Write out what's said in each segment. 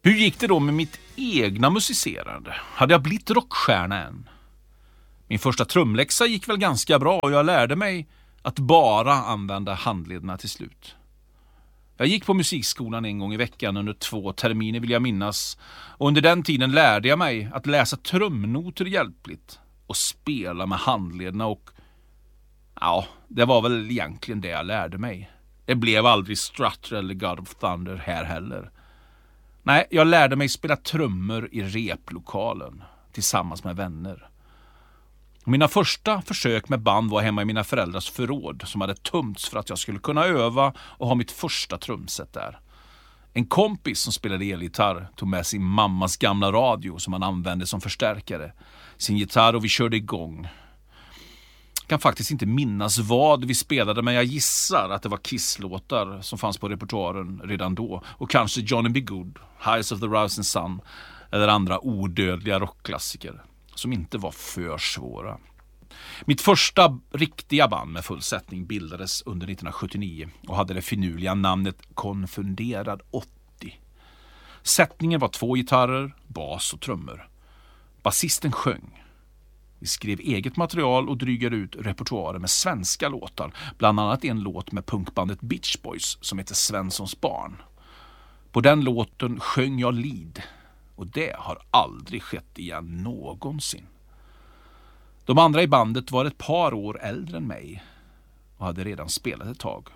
Hur gick det då med mitt egna musicerande? Hade jag blivit rockstjärna än? Min första trumläxa gick väl ganska bra och jag lärde mig att bara använda handlederna till slut. Jag gick på musikskolan en gång i veckan under 2 terminer vill jag minnas. Och under den tiden lärde jag mig att läsa trumnoter hjälpligt och spela med handlederna och ja, det var väl egentligen det jag lärde mig. Det blev aldrig Strutter eller God of Thunder här heller. Nej, jag lärde mig spela trummor i replokalen tillsammans med vänner. Mina första försök med band var hemma i mina föräldrars förråd som hade tömts för att jag skulle kunna öva och ha mitt första trumset där. En kompis som spelade elgitarr tog med sin mammas gamla radio som han använde som förstärkare, sin gitarr och vi körde igång. Jag kan faktiskt inte minnas vad vi spelade men jag gissar att det var Kiss-låtar som fanns på repertoaren redan då och kanske Johnny B. Good, Highs of the Rising Sun eller andra odödliga rockklassiker som inte var för svåra. Mitt första riktiga band med fullsättning bildades under 1979 och hade det finurliga namnet Konfunderad 80. Sättningen var 2 gitarrer, bas och trummor. Basisten sjöng. Vi skrev eget material och drygade ut repertoaren med svenska låtar, bland annat en låt med punkbandet Beach Boys som heter Svenssons barn. På den låten sjöng jag lead. Och det har aldrig skett igen någonsin. De andra i bandet var ett par år äldre än mig och hade redan spelat ett tag.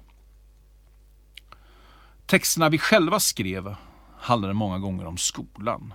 Texterna vi själva skrev handlade många gånger om skolan.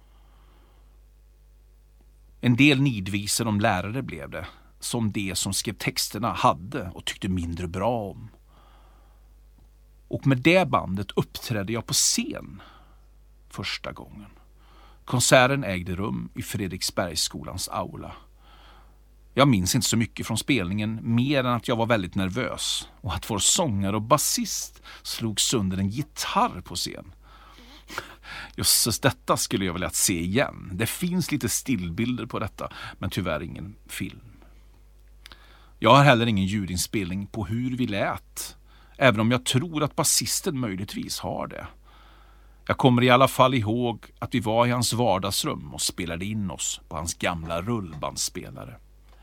En del nidvisor om lärare blev det, som det som skrev texterna hade och tyckte mindre bra om. Och med det bandet uppträdde jag på scen första gången. Konserten ägde rum i Fredriksbergsskolans aula. Jag minns inte så mycket från spelningen mer än att jag var väldigt nervös och att vår sångare och basist slog sönder en gitarr på scen. Just detta skulle jag vilja se igen. Det finns lite stillbilder på detta men tyvärr ingen film. Jag har heller ingen ljudinspelning på hur vi lät, även om jag tror att basisten möjligtvis har det. Jag kommer i alla fall ihåg att vi var i hans vardagsrum och spelade in oss på hans gamla rullbandspelare.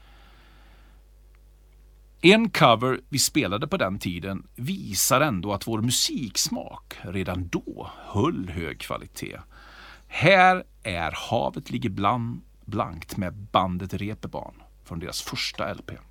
En cover vi spelade på den tiden visar ändå att vår musiksmak redan då höll hög kvalitet. Här är Havet ligger blankt med bandet Reeperbahn från deras första LP.